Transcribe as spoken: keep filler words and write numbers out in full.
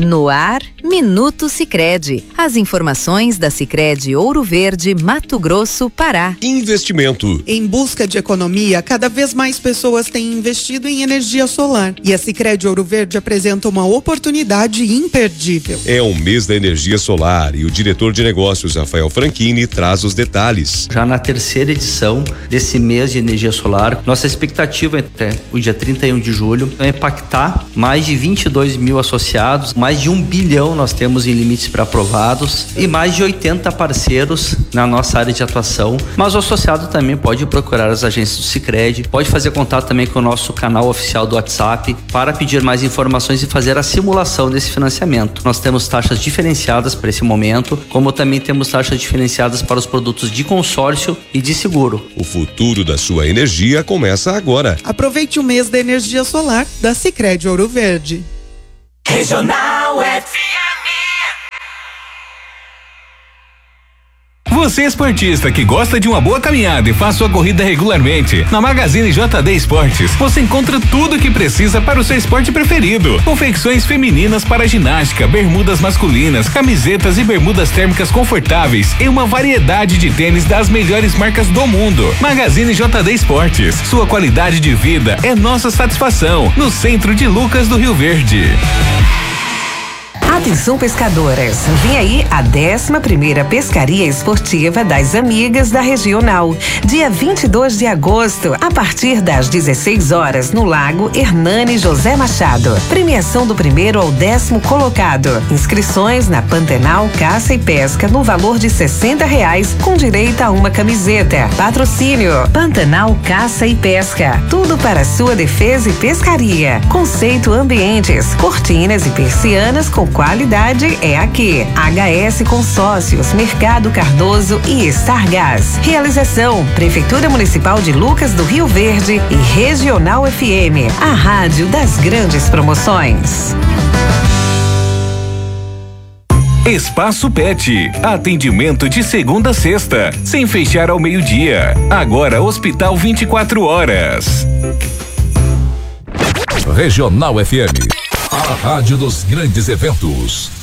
No ar, Minuto Sicredi. As informações da Sicredi Ouro Verde, Mato Grosso, Pará. Investimento. Em busca de economia, cada vez mais pessoas têm investido em energia solar. E a Sicredi Ouro Verde apresenta uma oportunidade imperdível. É o mês da energia solar e o diretor de negócios, Rafael Franchini, traz os detalhes. Já na terceira edição desse mês de energia solar, nossa expectativa até o dia trinta e um de julho é impactar mais de vinte e dois mil associados, mais de um bilhão nós temos em limites pré-aprovados e mais de oitenta parceiros na nossa área de atuação. Mas o associado também pode procurar as agências do Sicredi, pode fazer contato também com o nosso canal oficial do WhatsApp para pedir mais informações e fazer a simulação desse financiamento. Nós temos taxas diferenciadas para esse momento, como também temos taxas diferenciadas para os produtos de consórcio e de seguro. O futuro da sua energia começa agora. Aproveite o mês da energia solar da Sicredi Ouro Verde. Regional F M. Você esportista que gosta de uma boa caminhada e faz sua corrida regularmente, na Magazine J D Esportes você encontra tudo o que precisa para o seu esporte preferido. Confecções femininas para ginástica, bermudas masculinas, camisetas e bermudas térmicas confortáveis e uma variedade de tênis das melhores marcas do mundo. Magazine J D Esportes, sua qualidade de vida é nossa satisfação, no centro de Lucas do Rio Verde. Atenção, pescadoras, vem aí a décima primeira pescaria esportiva das amigas da Regional, dia vinte e dois de agosto, a partir das dezesseis horas, no Lago Hernani José Machado. Premiação do primeiro ao décimo colocado. Inscrições na Pantanal Caça e Pesca no valor de sessenta reais, com direito a uma camiseta. Patrocínio Pantanal Caça e Pesca, tudo para sua defesa e pescaria. Conceito Ambientes, cortinas e persianas com qualidade é aqui. H S Consórcios, Mercado Cardoso e Stargás. Realização Prefeitura Municipal de Lucas do Rio Verde e Regional F M, a rádio das grandes promoções. Espaço Pet, atendimento de segunda a sexta, sem fechar ao meio-dia. Agora Hospital vinte e quatro horas. Regional F M, a rádio dos grandes eventos.